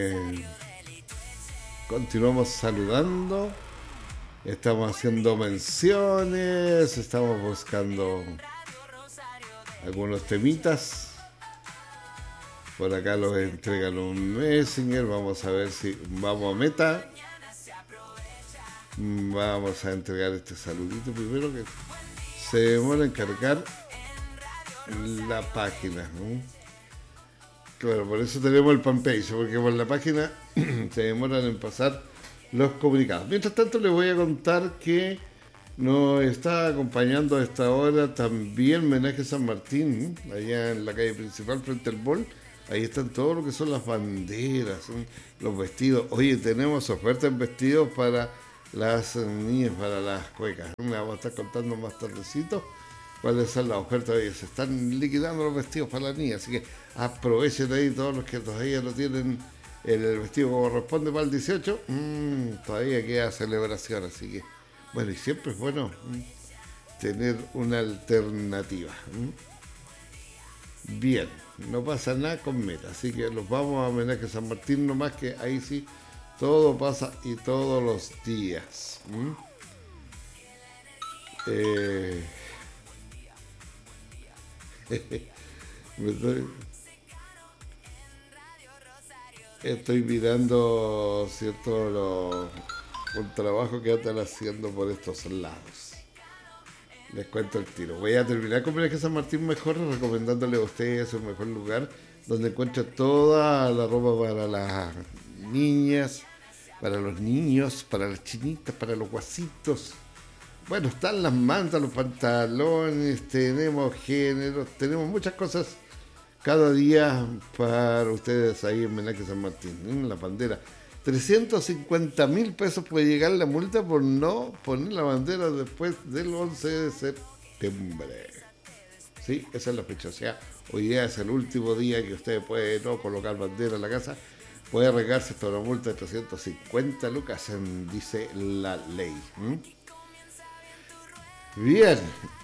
Continuamos saludando, estamos haciendo menciones, estamos buscando algunos temitas. Por acá los entregan un Messenger, vamos a ver si vamos a Meta. Vamos a entregar este saludito primero que se demora en cargar la página, ¿no? Claro, por eso tenemos el fanpage, porque por la página se demoran en pasar los comunicados. Mientras tanto, les voy a contar que nos está acompañando a esta hora también Menaje San Martín, allá en la calle principal frente al Mall. Ahí están todo lo que son las banderas, los vestidos. Oye, tenemos ofertas en vestidos para las niñas, para las cuecas. Me vamos a estar contando más tardecito cuáles son las ofertas. Oye, se están liquidando los vestidos para las niñas, así que aprovechen ahí todos los que todavía no tienen el vestido como corresponde para el 18. Todavía queda celebración, así que bueno, y siempre es bueno tener una alternativa. Bien, no pasa nada con Meta, así que los vamos a homenaje a San Martín nomás, que ahí sí todo pasa y todos los días. Estoy mirando, ¿cierto?, un trabajo que andan haciendo por estos lados. Les cuento el tiro. Voy a terminar con Menaje San Martín mejor, recomendándole a ustedes un mejor lugar donde encuentra toda la ropa para las niñas, para los niños, para las chinitas, para los guasitos. Bueno, están las mantas, los pantalones, tenemos géneros, tenemos muchas cosas cada día para ustedes ahí en Menaje San Martín, en la bandera. 350.000 pesos puede llegar la multa por no poner la bandera después del 11 de septiembre. Sí, esa es la fecha. O sea, hoy día es el último día que usted puede no colocar bandera en la casa. Puede arriesgarse hasta una multa de 350 lucas, dice la ley. Bien,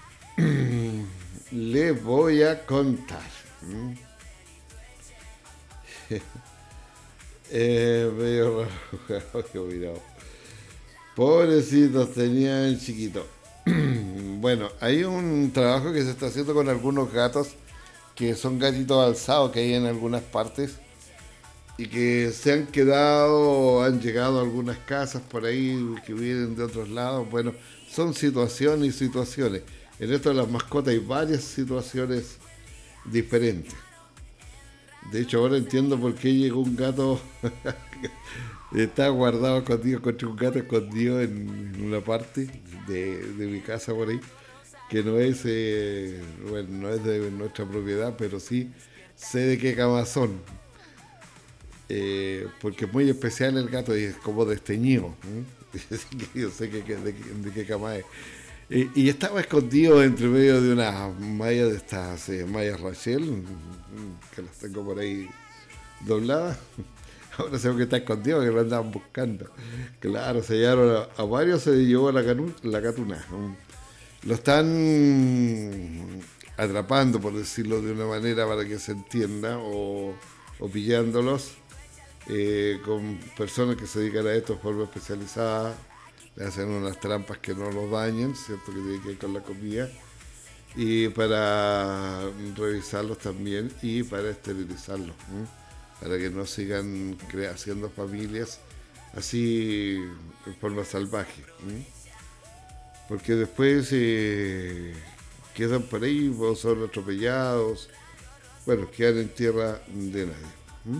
le voy a contar. Medio raro, mirado. Pobrecitos, tenían chiquito. Bueno, hay un trabajo que se está haciendo con algunos gatos que son gatitos alzados que hay en algunas partes y que se han quedado, han llegado a algunas casas por ahí que vienen de otros lados. Bueno, son situaciones y situaciones. En esto de las mascotas hay varias situaciones diferentes. De hecho, ahora entiendo por qué llegó un gato. Está guardado escondido, encontré un gato escondido en una parte de mi casa por ahí, que no es, bueno, no es de nuestra propiedad, pero sí sé de qué cama son. Porque es muy especial el gato y es como desteñido. Yo sé de qué cama es. Y estaba escondido entre medio de unas mallas de estas mallas Rachel, que las tengo por ahí dobladas. Ahora sé que está escondido, que lo andaban buscando. Claro, se llevaron a varios, se llevó la catuna. Lo están atrapando, por decirlo de una manera para que se entienda, o pillándolos con personas que se dedican a esto de forma especializada. Le hacen unas trampas que no los dañen, ¿cierto?, que tiene que ver con la comida, y para revisarlos también y para esterilizarlos, para que no sigan haciendo familias así en forma salvaje, porque después quedan por ahí o son atropellados, bueno, quedan en tierra de nadie.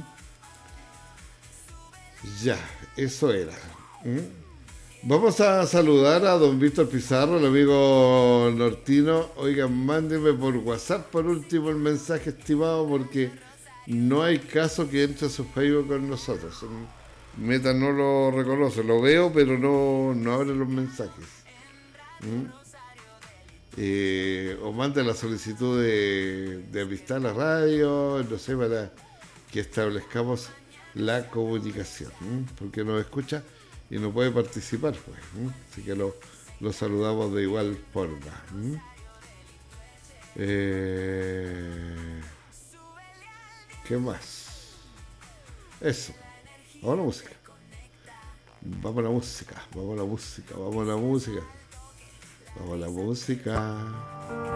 Ya, eso era. Vamos a saludar a don Víctor Pizarro, el amigo nortino. Oigan, mándenme por WhatsApp por último el mensaje, estimado, porque no hay caso que entre a su Facebook con nosotros. Meta no lo reconoce, lo veo, pero no abre los mensajes. O manda la solicitud de amistad a la radio, no sé, para que establezcamos la comunicación, porque nos escucha y no puede participar, pues. Así que lo saludamos de igual forma. ¿Qué más? Eso. Vamos a la música. Vamos a la música. Vamos a la música. Vamos a la música. Vamos a la música.